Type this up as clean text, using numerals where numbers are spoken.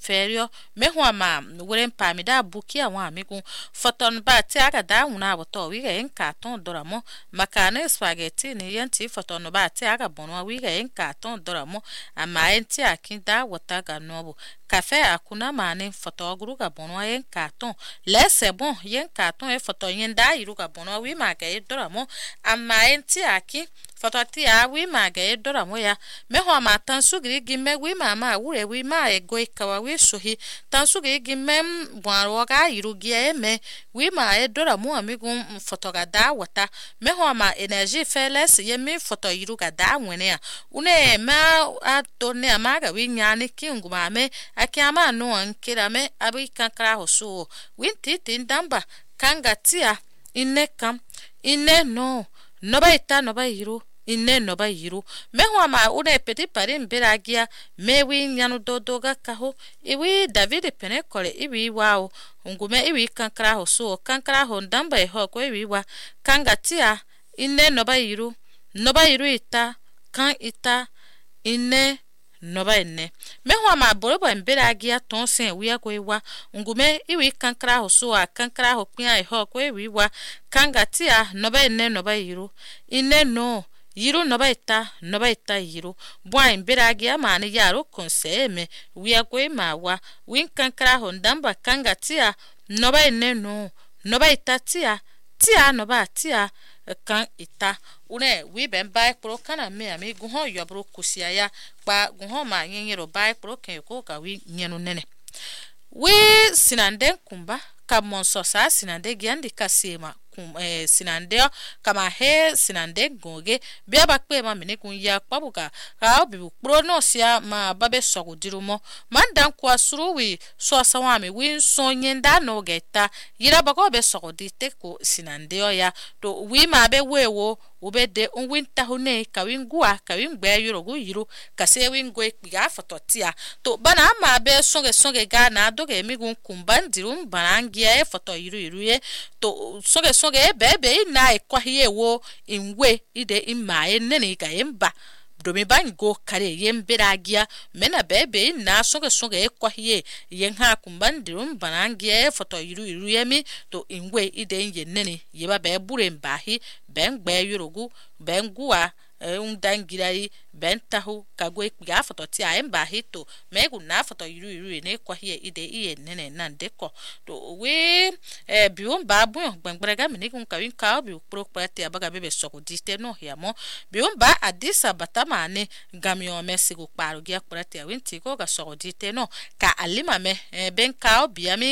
ferio me ho ma wuren pa mi da buki awon amigun foton ba ti aga da una boto wi ga en carton doramo makane spaghetti ni yanti foton ba ti aga bono wi ga en carton doramo ama enti akinda wota ga nobo café akuna mane foto guru ga bono en carton le c'est bon yen carton e foto yen da iru ga bono wi ma ga e doramo ama enti aki foto ti a wi ma ga e doramo ya me ho ma tan sugri gi me wi ma wure wi ma e go ikawa wi sohi tan sugri gi me bwaro ga iru gi e me wi ma e doramo amigun foto ga da wata me ho ma energy feles ye mi foto iru ga da nwene ya une ma a torne ama ga wi nyane ki nguma me akiama no ankira me abi kankra hoso winti tindamba kanga tia inne kam inne no ba ita no ba iru inne no ba iru me ho ma une petit pare mberagia me wi nyanu dodoga kaho iwi David penekole iwi wao ngume iwi kankra hoso kankra ho ndamba ho ko iwi wa kanga tia inne no ba iru ita kan ita inne no ba enne me ho ma borobo mberagia tonsen wi akoiwa ngume iwi kankra hoso a kankra ho pia ho ko iwi wa kanga tia no ba enne no ba iru inne no yiru no ba ita yiru bwa mberagia ma ni yaro konseme wi akoi ma wa win kankra ho ndamba kanga tia no ba enne no ba ita tia no ba tia kan ita une wi ben bai pro kana me ami guho yobro kusia ya pa guho ma nyero bai pro ken ko ka wi nyenu nene wi sinande kumba ka monso sa sinande giandi kasema sinande kama he sinande goge bia bakpe ma mene kun ya pabuka ka obi pro no sia ma babe sogo dirumo mandan kwa suruwi so sawami wi so nyenda no geta yira bako be sogo dite ko sinande ya to wi ma be wewo obede onwinta hone ka wingua ka wingbe yorogu yiru ka se wingo ekpiga fototia to bana ma be songe ga na doge migun kumbandirum banangia e foto yiru ye to songe bebe na ekwahiye wo inwe ide imma enene ga emba domi bango kare yemberagia mena bebe na songe ekwahiye yenha kumbandirum banangia e foto yiru yemi to inwe ide yenene yeba be burembahi bengbe yorogu bengua undangirari bentahu kagwe kpiga foto ti a emba hito megu na foto yiru ne kwa hie ide iye nene nandeko to we biwon babu gbangbrega mini kun kawin ka bi pro prate abaga bebe soko dite no hiamo biwon ba adisa batama ne gamio mesigo paru gia prate winti ko ga soko dite no ka alima me ben ka obiami